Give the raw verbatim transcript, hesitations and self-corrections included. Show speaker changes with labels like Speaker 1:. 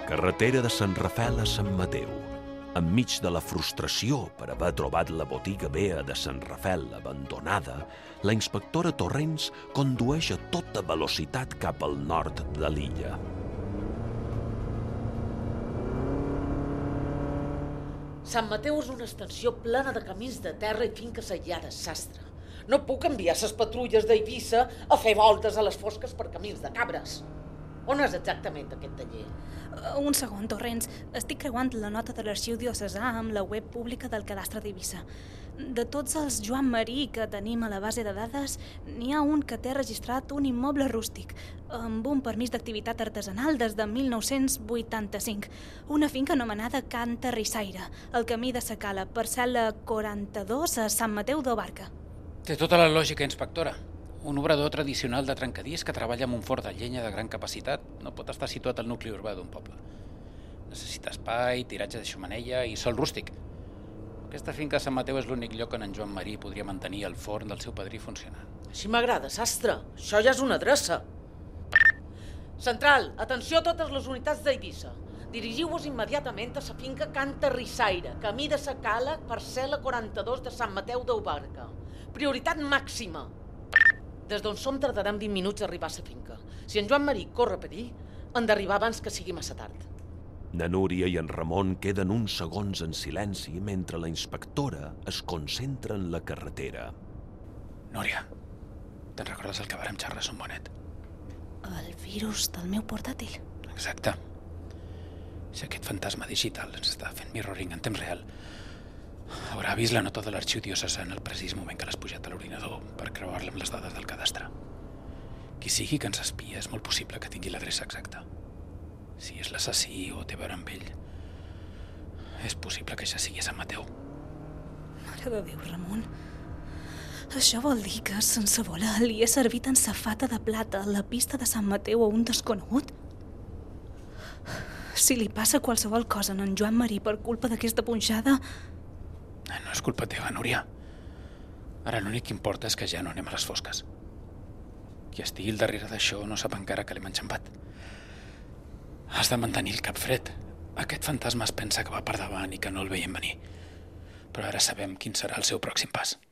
Speaker 1: Carretera de Sant Rafel a Sant Mateu. Enmig de la frustració per haver trobat la botiga vella de Sant Rafel abandonada, la inspectora Torrents condueix a tota velocitat cap al nord de l'illa.
Speaker 2: Sant Mateu és una extensió plena de camins de terra i finques aïllades, sastre. No puc enviar ses patrulles d'Eivissa a fer voltes a les fosques per camins de cabres. On és exactament aquest taller?
Speaker 3: Un segon, Torrents. Estic creuant la nota de l'arxiu diocesà amb la web pública del cadastre d'Eivissa. De tots els Joan Marí que tenim a la base de dades, n'hi ha un que té registrat un immoble rústic, amb un permís d'activitat artesanal des de mil nou-cents vuitanta-cinc. Una finca anomenada Can Terrissaire, al camí de Sacala, parcel·la quaranta-dos a Sant Mateu d'Obarca.
Speaker 4: Té tota la lògica, inspectora. Un obrador tradicional de trencadís que treballa amb un forn de llenya de gran capacitat no pot estar situat al nucli urbà d'un poble. Necessita espai, tiratge de xemeneia i sòl rústic. Aquesta finca a Sant Mateu és l'únic lloc on en Joan Marí podria mantenir el forn del seu padrí funcionant.
Speaker 2: Així m'agrada, sastre. Això ja és una adreça. Central, atenció a totes les unitats d'Eivissa. Dirigiu-vos immediatament a la finca Can Terrissaire, camí de Sacala, parcel·la quaranta-dos de Sant Mateu d'Obarca. Prioritat màxima. Des d'on som tardarem vint minuts a arribar a la finca. Si en Joan Marí corre perill, han d'arribar abans que sigui massa tard.
Speaker 1: Na Núria i en Ramon queden uns segons en silenci mentre la inspectora es concentra en la carretera.
Speaker 4: Núria, te'n recordes el que vàrem xerrar a Son Bonet?
Speaker 3: El virus del meu portàtil.
Speaker 4: Exacte. Si aquest fantasma digital ens està fent mirroring en temps real, haurà vist la nota de l'arxiu diocesà en el precís moment que l'has pujat a l'ordinador per creuar-la amb les dades del cadastre. Qui sigui que ens espia és molt possible que tingui l'adreça exacta. Si és l'assassí o té a veure amb ell, és possible que això sigui a Sant Mateu.
Speaker 3: Mare de Déu, Ramon. Això vol dir que, sense voler, li he servit en safata de plata a la pista de Sant Mateu a un desconegut? Si li passa qualsevol cosa a en Joan Marí per culpa d'aquesta punxada...
Speaker 4: No és culpa teva, Núria. Ara l'únic que importa és que ja no anem a les fosques. Qui estigui al darrere d'això no sap encara que l'hem enxampat. Has de mantenir el cap fred. Aquest fantasma es pensa que va per davant i que no el veiem venir. Però ara sabem quin serà el seu pròxim pas.